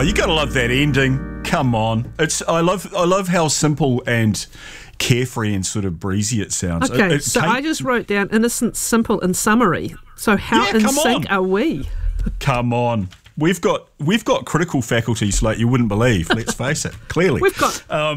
you gotta love that ending. Come on, I love how simple and carefree and sort of breezy it sounds. Okay, I just wrote down innocent, simple, and summary. So how in sync are we? Come on. We've got critical faculties like you wouldn't believe. Let's face it. Clearly, we've got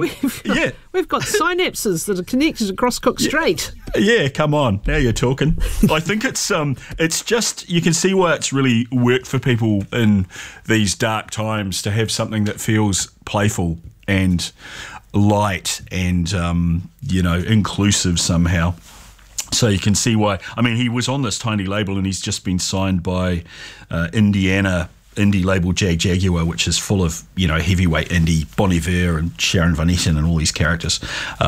synapses that are connected across Cook Strait. Yeah, come on. Now you're talking. I think it's just you can see why it's really worked for people in these dark times to have something that feels playful and light and inclusive somehow. So you can see why. I mean, he was on this tiny label and he's just been signed by Indiana indie label J Jaguar, which is full of, heavyweight indie, Bon Iver and Sharon Van Etten and all these characters.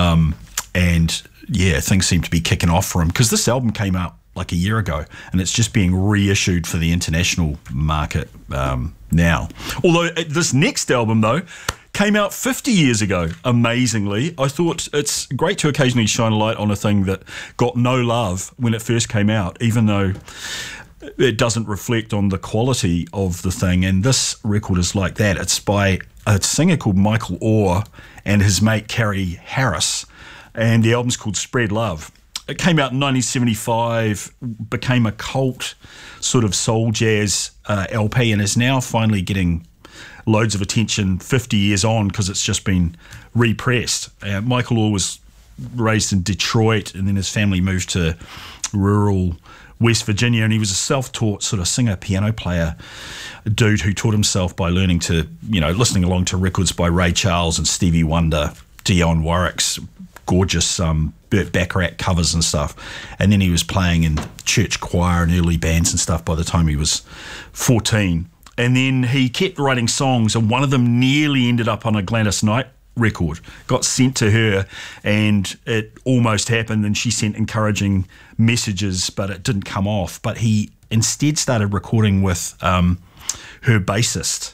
And yeah, things seem to be kicking off for him because this album came out like a year ago and it's just being reissued for the international market now. Although this next album, though, came out 50 years ago, amazingly. I thought it's great to occasionally shine a light on a thing that got no love when it first came out, even though it doesn't reflect on the quality of the thing. And this record is like that. It's by a singer called Michael Orr and his mate Carrie Harris, and the album's called Spread Love. It came out in 1975, became a cult sort of soul jazz LP, and is now finally getting loads of attention 50 years on because it's just been repressed. Michael Orr was raised in Detroit and then his family moved to rural West Virginia, and he was a self-taught sort of singer, piano player dude who taught himself by learning to, listening along to records by Ray Charles and Stevie Wonder, Dionne Warwick's gorgeous Burt Bacharach covers and stuff. And then he was playing in church choir and early bands and stuff by the time he was 14. And then he kept writing songs, and one of them nearly ended up on a Gladys Knight record, got sent to her, and it almost happened, and she sent encouraging messages, but it didn't come off. But he instead started recording with her bassist,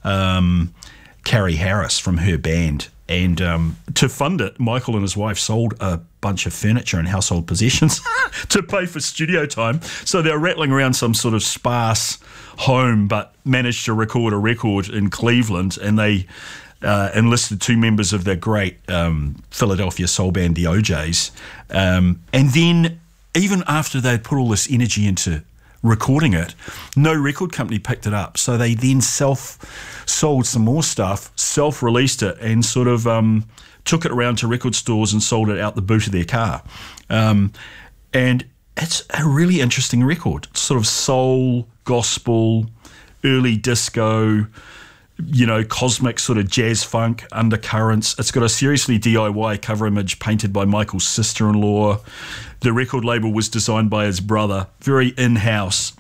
Carrie Harris from her band. And to fund it, Michael and his wife sold a bunch of furniture and household possessions to pay for studio time. So they're rattling around some sort of sparse home, but managed to record a record in Cleveland, and they enlisted two members of their great Philadelphia soul band, the OJs. And then, even after they'd put all this energy into recording it, no record company picked it up. So they then self-sold some more stuff, self-released it, and sort of took it around to record stores and sold it out the boot of their car. And it's a really interesting record. It's sort of soul, gospel, early disco, cosmic sort of jazz funk undercurrents. It's got a seriously DIY cover image painted by Michael's sister-in-law. The record label was designed by his brother, very in-house.